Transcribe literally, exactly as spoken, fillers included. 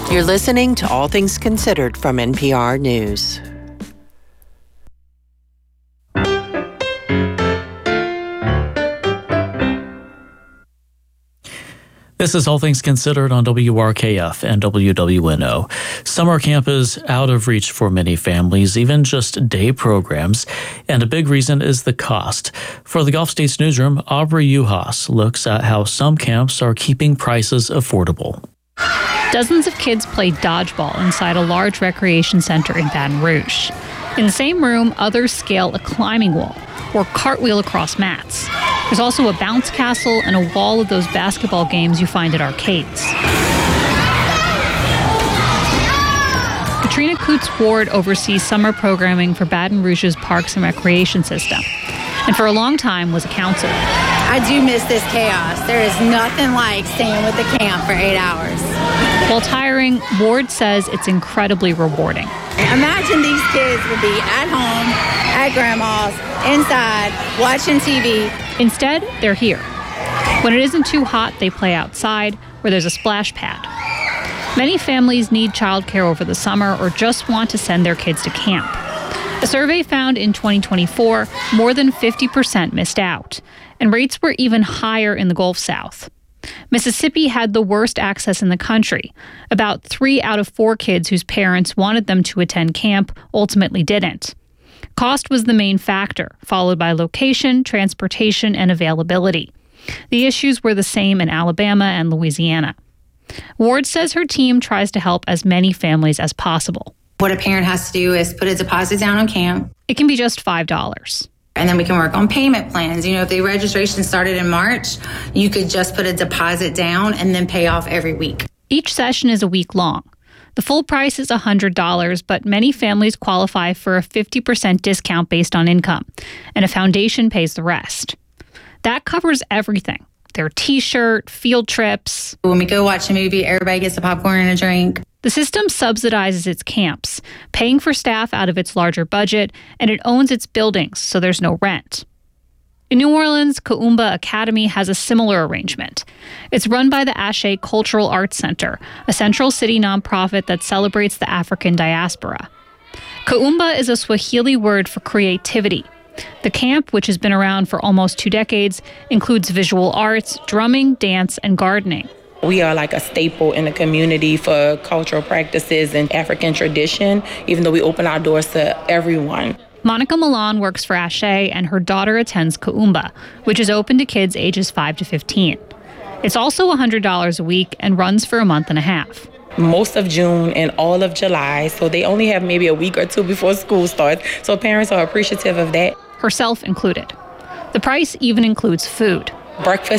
You're listening to All Things Considered from N P R News. This is All Things Considered on W R K F and W W N O. Summer camp is out of reach for many families, even just day programs, and a big reason is the cost. For the Gulf States Newsroom, Aubrey Uhas looks at how some camps are keeping prices affordable. Dozens of kids play dodgeball inside a large recreation center in Baton Rouge. In the same room, others scale a climbing wall or cartwheel across mats. There's also a bounce castle and a wall of those basketball games you find at arcades. Katrina Coots-Ward oversees summer programming for Baton Rouge's Parks and Recreation System, and for a long time was a counselor. I do miss this chaos. There is nothing like staying with the camp for eight hours. While tiring, Ward says it's incredibly rewarding. Imagine these kids would be at home, at grandma's, inside, watching T V. Instead, they're here. When it isn't too hot, they play outside, where there's a splash pad. Many families need childcare over the summer or just want to send their kids to camp. A survey found in twenty twenty-four, more than fifty percent missed out, and rates were even higher in the Gulf South. Mississippi had the worst access in the country. About three out of four kids whose parents wanted them to attend camp ultimately didn't. Cost was the main factor, followed by location, transportation, and availability. The issues were the same in Alabama and Louisiana. Ward says her team tries to help as many families as possible. What a parent has to do is put a deposit down on camp. It can be just five dollars. And then we can work on payment plans. You know, if the registration started in March, you could just put a deposit down and then pay off every week. Each session is a week long. The full price is one hundred dollars, but many families qualify for a fifty percent discount based on income, and a foundation pays the rest. That covers everything. Their T-shirt, field trips. When we go watch a movie, everybody gets a popcorn and a drink. The system subsidizes its camps, paying for staff out of its larger budget, and it owns its buildings, so there's no rent. In New Orleans, Ka'umba Academy has a similar arrangement. It's run by the Ashe Cultural Arts Center, a Central City nonprofit that celebrates the African diaspora. Ka'umba is a Swahili word for creativity. The camp, which has been around for almost two decades, includes visual arts, drumming, dance, and gardening. We are like a staple in the community for cultural practices and African tradition, even though we open our doors to everyone. Monica Milan works for Ashe, and her daughter attends Ka'umba, which is open to kids ages five to fifteen. It's also one hundred dollars a week and runs for a month and a half. Most of June and all of July, so they only have maybe a week or two before school starts, so parents are appreciative of that. Herself included. The price even includes food. Breakfast